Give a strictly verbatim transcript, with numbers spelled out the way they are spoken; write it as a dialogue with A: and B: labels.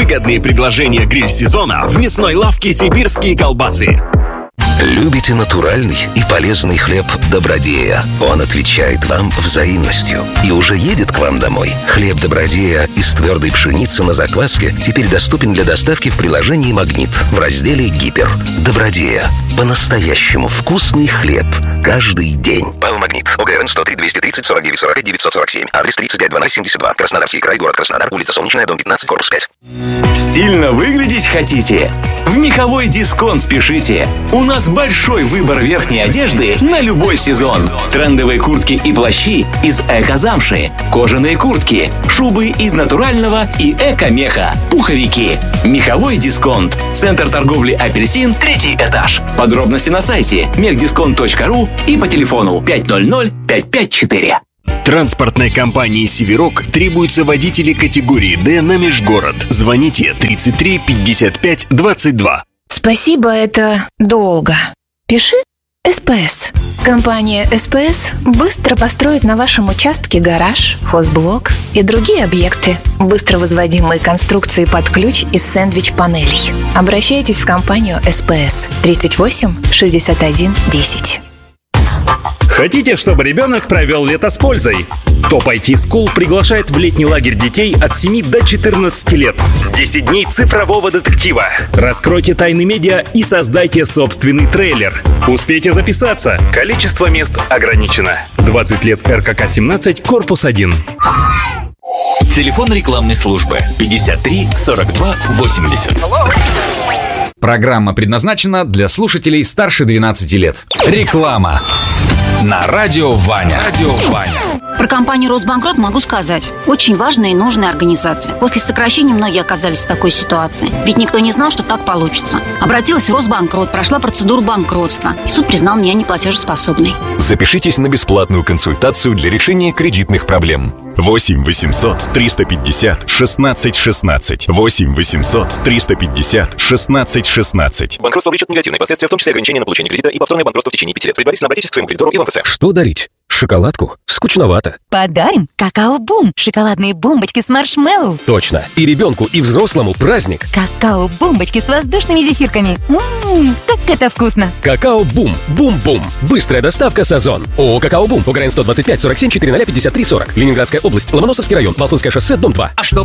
A: Выгодные предложения гриль-сезона в мясной лавке «Сибирские колбасы».
B: Любите натуральный и полезный хлеб Добродея? Он отвечает вам взаимностью и уже едет к вам домой. Хлеб Добродея из твердой пшеницы на закваске теперь доступен для доставки в приложении «Магнит» в разделе «Гипер». Добродея. По-настоящему вкусный хлеб каждый день. ПАО «Магнит». ОГРН сто три двести тридцать сорок девять сорок пять девятьсот сорок семь. Адрес тридцать пять двадцать семьдесят два. Краснодарский край, город Краснодар, улица Солнечная, дом пятнадцать, корпус пять.
C: Стильно выглядеть хотите? В Меховой Дисконт спешите. У нас большой выбор верхней одежды на любой сезон. Трендовые куртки и плащи из эко-замши, кожаные куртки, шубы из натурального и эко-меха, пуховики. Меховой Дисконт. Центр торговли «Апельсин», третий этаж. Подробности на сайте мехдисконт точка ру и по телефону пять ноль ноль пять пять четыре.
A: Транспортной компании «Северок» требуются водители категории «Д» на межгород. Звоните тридцать три пятьдесят пять двадцать два.
D: Спасибо, это долго. Пиши СПС. Компания СПС быстро построит на вашем участке гараж, хозблок и другие объекты. Быстро возводимые конструкции под ключ из сэндвич-панелей. Обращайтесь в компанию СПС тридцать восемь шестьдесят один десять.
E: Хотите, чтобы ребенок провел лето с пользой? Топ ай ти School приглашает в летний лагерь детей от семи до четырнадцати лет. десять дней цифрового детектива. Раскройте тайны медиа и создайте собственный трейлер. Успейте записаться. Количество мест ограничено. двадцать лет эр ка ка семнадцать, корпус один.
F: Телефон рекламной службы пятьдесят три сорок два восемьдесят.
G: Программа предназначена для слушателей старше двенадцати лет. Реклама на радио Ваня. Радио Ваня.
H: Про компанию «Росбанкрот» могу сказать. Очень важная и нужная организация. После сокращения многие оказались в такой ситуации. Ведь никто не знал, что так получится. Обратилась в Росбанкрот, прошла процедуру банкротства. И суд признал меня неплатежеспособной.
I: Запишитесь на бесплатную консультацию для решения кредитных проблем. восемь восемьсот триста пятьдесят шестнадцать шестнадцать. восемь восемьсот триста пятьдесят шестнадцать шестнадцать.
J: Банкротство влечет негативные последствия, в том числе ограничение на получение кредита и повторное банкротство в течение пяти лет. Предварительно обратитесь к своему кредитору и в эм эф эс.
K: Что дарить? Шоколадку? Скучновато.
L: Подарим какао-бум. Шоколадные бомбочки с маршмеллоу.
K: Точно. И ребенку, и взрослому праздник.
L: Какао-бомбочки с воздушными зефирками. Ммм, как это вкусно.
K: Какао-бум. Бум-бум. Быстрая доставка с Озон. ООО «Какао-бум». ОГРН сто двадцать пять сорок семь четыре ноль пятьдесят три сорок. Ленинградская область. Ломоносовский район. Волхонское шоссе, дом два.
M: А чтобы